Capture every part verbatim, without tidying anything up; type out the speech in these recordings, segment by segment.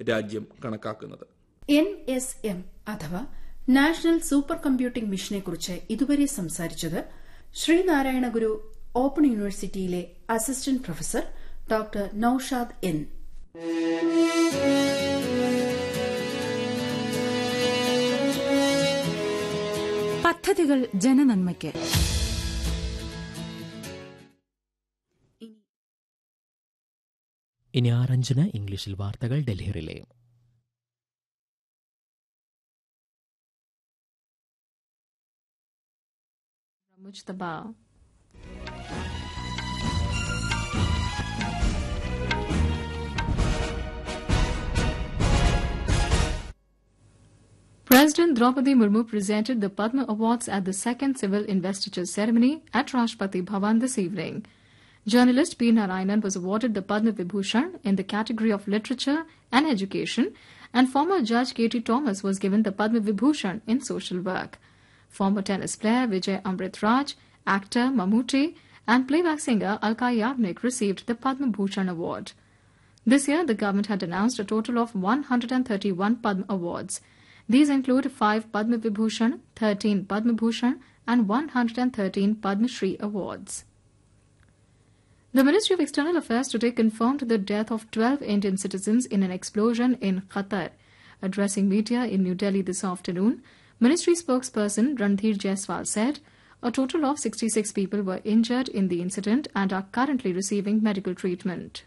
രാജ്യം കണക്കാക്കുന്നത്. N S M അഥവാ നാഷണൽ സൂപ്പർ കമ്പ്യൂട്ടിംഗ് മിഷനെക്കുറിച്ച് ഇതുവരെ സംസാരിച്ചത് ശ്രീനാരായണ ഗുരു ഓപ്പൺ യൂണിവേഴ്സിറ്റിയിലെ assistant professor doctor Naushad N. പദ്ധതികൾ ജനനന്മയ്ക്ക്. ഇനി ആറഞ്ചിന് ഇംഗ്ലീഷിൽ വാർത്തകൾ Delhi relay. President Draupadi Murmu presented the Padma Awards at the second civil investiture ceremony at Rashtrapati Bhavan this evening. Journalist P. Narayanan was awarded the Padma Vibhushan in the category of literature and education, and former Judge K T Thomas was given the Padma Vibhushan in social work. Former tennis player Vijay Amrit Raj, actor Mammootty, and playback singer Alka Yagnik received the Padma Bhushan award. This year, the government had announced a total of one hundred thirty-one Padma Awards. These include five Padma Vibhushan, thirteen Padma Bhushan, and one hundred thirteen Padma Shri awards. The Ministry of External Affairs today confirmed the death of twelve Indian citizens in an explosion in Qatar. Addressing media in New Delhi this afternoon, Ministry spokesperson Randhir Jaiswal said a total of sixty-six people were injured in the incident and are currently receiving medical treatment.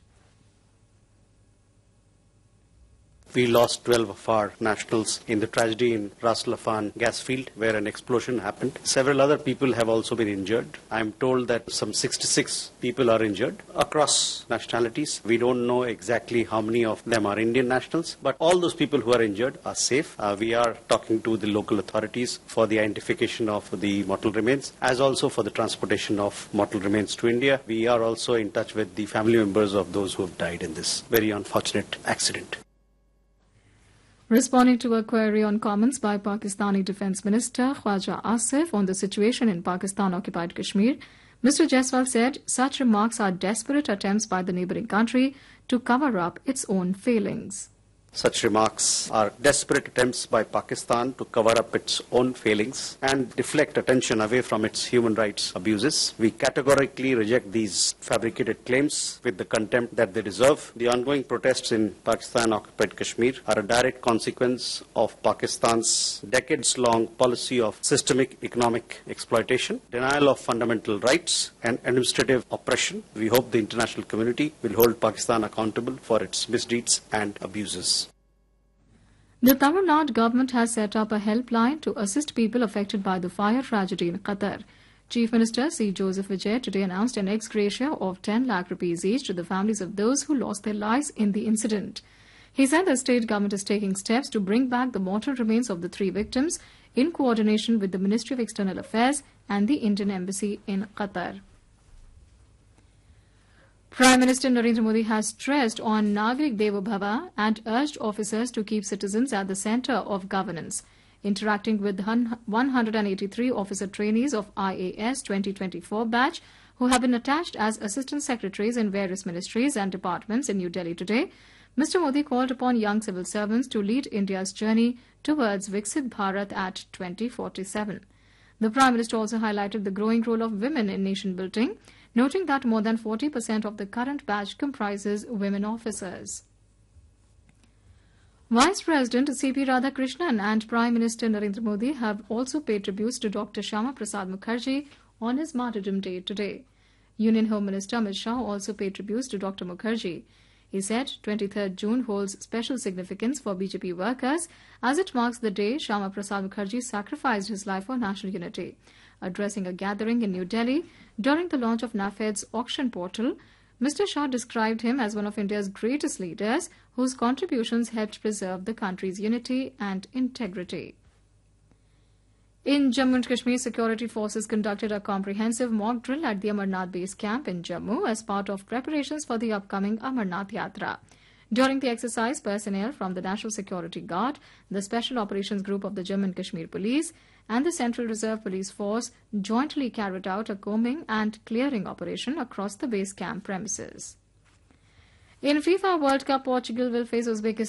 We lost twelve of our nationals in the tragedy in Ras Laffan gas field where an explosion happened. Several other people have also been injured. I am told that some sixty-six people are injured across nationalities. We don't know exactly how many of them are Indian nationals, but all those people who are injured are safe. Uh, we are talking to the local authorities for the identification of the mortal remains, as also for the transportation of mortal remains to India. We are also in touch with the family members of those who have died in this very unfortunate accident. Responding to a query on comments by Pakistani Defence Minister Khwaja Asif on the situation in Pakistan-occupied Kashmir, Mister Jaiswal said such remarks are desperate attempts by the neighbouring country to cover up its own failings. Such remarks are desperate attempts by Pakistan to cover up its own failings and deflect attention away from its human rights abuses. We categorically reject these fabricated claims with the contempt that they deserve. The ongoing protests in Pakistan-occupied Kashmir are a direct consequence of Pakistan's decades-long policy of systemic economic exploitation, denial of fundamental rights, and administrative oppression. We hope the international community will hold Pakistan accountable for its misdeeds and abuses. The Tamil Nadu government has set up a helpline to assist people affected by the fire tragedy in Qatar. Chief Minister C. Joseph Vijay today announced an ex gratia of ten lakh rupees each to the families of those who lost their lives in the incident. He said the state government is taking steps to bring back the mortal remains of the three victims in coordination with the Ministry of External Affairs and the Indian Embassy in Qatar. Prime Minister Narendra Modi has stressed on Nagrik Devo Bhava and urged officers to keep citizens at the centre of governance. Interacting with one hundred eighty-three officer trainees of I A S twenty twenty-four batch who have been attached as assistant secretaries in various ministries and departments in New Delhi today, Mister Modi called upon young civil servants to lead India's journey towards Viksit Bharat at twenty forty-seven. The Prime Minister also highlighted the growing role of women in nation building, noting that more than forty percent of the current batch comprises women officers. Vice President C P Radhakrishnan and Prime Minister Narendra Modi have also paid tributes to Doctor Shyama Prasad Mukherjee on his martyrdom day today. Union Home Minister Amit Shah also paid tributes to Doctor Mukherjee. He said twenty-third June holds special significance for B J P workers as it marks the day Shyama Prasad Mukherjee sacrificed his life for national unity. Addressing a gathering in New Delhi during the launch of NAFED's auction portal, Mister Shah described him as one of India's greatest leaders whose contributions helped preserve the country's unity and integrity. In Jammu and Kashmir, security forces conducted a comprehensive mock drill at the Amarnath base camp in Jammu as part of preparations for the upcoming Amarnath Yatra. During the exercise, personnel from the National Security Guard, the Special Operations Group of the Jammu and Kashmir Police, and the Central Reserve Police Force jointly carried out a combing and clearing operation across the base camp premises. In FIFA World Cup, Portugal will face Uzbekistan